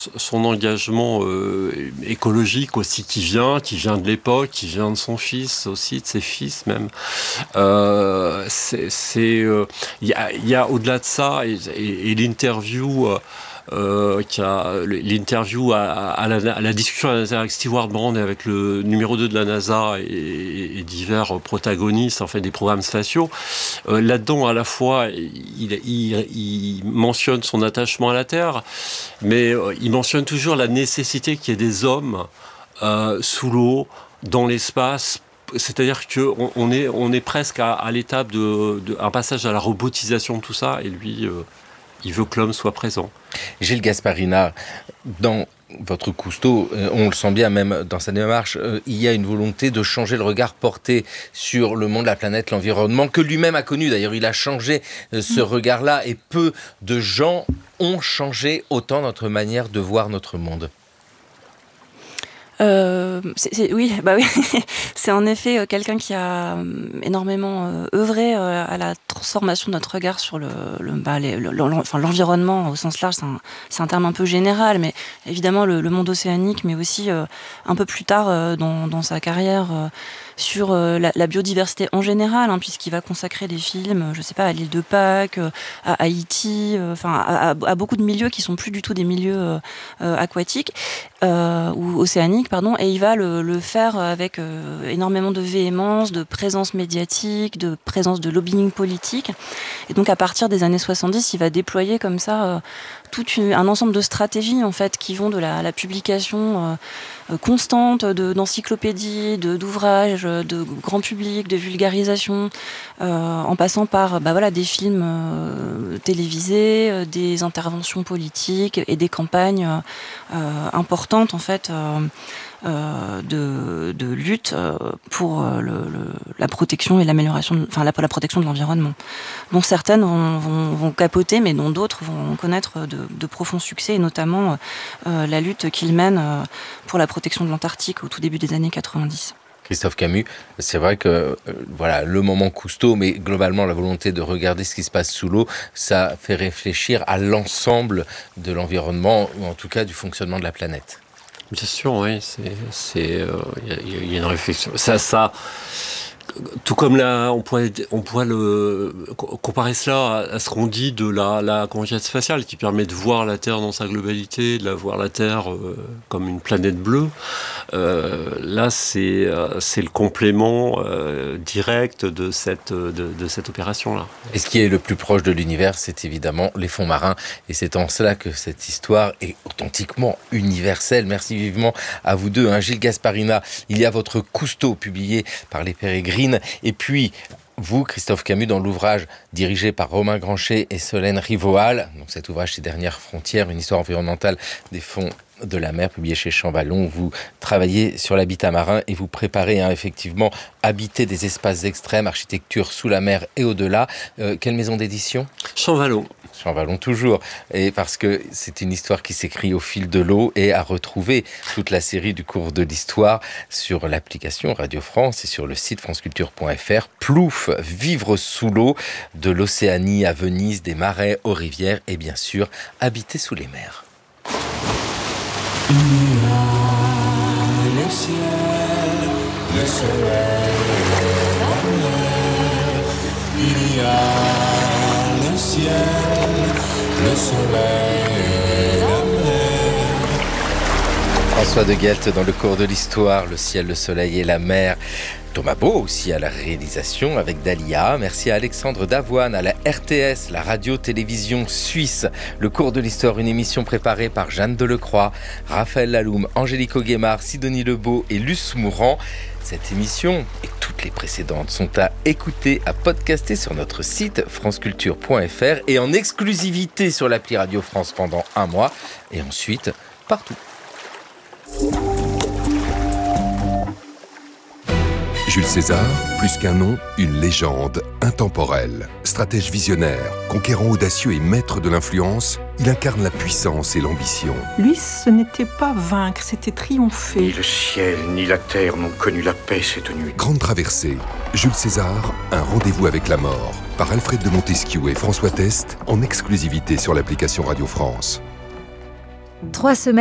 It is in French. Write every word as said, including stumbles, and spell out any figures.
Son engagement euh, écologique aussi qui vient, qui vient de l'époque, qui vient de son fils aussi, de ses fils même. Euh, c'est, c'est, euh, y a, y a au-delà de ça et, et, et l'interview. Euh, Euh, qui a l'interview à, à, la, à la discussion avec Stewart Brand et avec le numéro deux de la NASA et, et, et divers protagonistes en fait, des programmes spatiaux. Euh, là-dedans, à la fois, il, il, il mentionne son attachement à la Terre, mais euh, il mentionne toujours la nécessité qu'il y ait des hommes euh, sous l'eau, dans l'espace. C'est-à-dire qu'on on est, on est presque à, à l'étape de, de un passage à la robotisation de tout ça, et lui... Euh, il veut que l'homme soit présent. Gilles Gasparinard, dans votre Cousteau, on le sent bien même dans sa démarche, il y a une volonté de changer le regard porté sur le monde, la planète, l'environnement, que lui-même a connu. D'ailleurs, il a changé ce regard-là et peu de gens ont changé autant notre manière de voir notre monde. Euh, c'est, c'est, oui, bah oui. C'est en effet euh, quelqu'un qui a euh, énormément euh, œuvré euh, à la transformation de notre regard sur le, le, bah, les, le, le, enfin, l'environnement au sens large. C'est un, c'est un terme un peu général, mais évidemment le, le monde océanique, mais aussi euh, un peu plus tard euh, dans, dans sa carrière euh, sur euh, la, la biodiversité en général, hein, puisqu'il va consacrer des films, je sais pas, à l'île de Pâques, euh, à Haïti, enfin euh, à, à, à beaucoup de milieux qui sont plus du tout des milieux euh, euh, aquatiques euh, ou océaniques. Pardon, et il va le, le faire avec euh, énormément de véhémence, de présence médiatique, de présence de lobbying politique. Et donc à partir des années soixante-dix, il va déployer comme ça euh, tout une, un ensemble de stratégies en fait qui vont de la, la publication euh, constante de, d'encyclopédies, de, d'ouvrages, de grand public, de vulgarisation, euh, en passant par bah, voilà, des films euh, télévisés, euh, des interventions politiques et des campagnes euh, importantes en fait. Euh, Euh, de, de lutte euh, pour euh, le, le, la protection et l'amélioration, de, enfin la, la protection de l'environnement, dont certaines vont, vont, vont capoter, mais dont d'autres vont connaître de, de profonds succès, et notamment euh, la lutte qu'il mène euh, pour la protection de l'Antarctique au tout début des années quatre-vingt-dix. Christophe Camus, c'est vrai que euh, voilà le moment Cousteau, mais globalement la volonté de regarder ce qui se passe sous l'eau, ça fait réfléchir à l'ensemble de l'environnement, ou en tout cas du fonctionnement de la planète. Bien sûr, oui, c'est, c'est, euh, y, y a une réflexion. Ça, ça, tout comme là, on pourrait, on pourrait le comparer cela à, à ce qu'on dit de la, la conquête spatiale, qui permet de voir la Terre dans sa globalité, de la voir la Terre euh, comme une planète bleue. Euh, là, c'est, euh, c'est le complément euh, direct de cette, de, de cette opération-là. Et ce qui est le plus proche de l'univers, c'est évidemment les fonds marins. Et c'est en cela que cette histoire est authentiquement universelle. Merci vivement à vous deux, hein. Gilles Gasparinard, il y a votre Cousteau publié par les Pérégrines. Et puis, vous, Christophe Camus, dans l'ouvrage dirigé par Romain Granchet et Solène Rivoal, donc cet ouvrage, Ces dernières frontières, une histoire environnementale des fonds de la mer, publié chez Champvallon, vous travaillez sur l'habitat marin et vous préparez hein, effectivement habiter des espaces extrêmes, architecture sous la mer et au-delà. Euh, quelle maison d'édition ? Champvallon. Champvallon toujours, et parce que c'est une histoire qui s'écrit au fil de l'eau et à retrouver toute la série du cours de l'histoire sur l'application Radio France et sur le site franceculture point f r. Plouf, vivre sous l'eau, de l'Océanie à Venise, des marais aux rivières et bien sûr habiter sous les mers. Il y a le ciel, le soleil, la mer. Il y a le ciel, le soleil, la mer. François de Guelt dans le cours de l'histoire, le ciel, le soleil et la mer. Thomas Beau aussi à la réalisation avec Dalia. Merci à Alexandre Davoine à la R T S, la radio-télévision suisse. Le cours de l'histoire, une émission préparée par Jeanne Delecroix, Raphaël Laloum, Angélique Auguemard, Sidonie Lebeau et Luce Mourant. Cette émission et toutes les précédentes sont à écouter, à podcaster sur notre site franceculture point f r et en exclusivité sur l'appli Radio France pendant un mois et ensuite partout. Jules César, plus qu'un nom, une légende intemporelle. Stratège visionnaire, conquérant audacieux et maître de l'influence, il incarne la puissance et l'ambition. Lui, ce n'était pas vaincre, c'était triompher. Ni le ciel, ni la terre n'ont connu la paix cette nuit. Grande traversée, Jules César, un rendez-vous avec la mort, par Alfred de Montesquieu et François Test, en exclusivité sur l'application Radio France. Trois semaines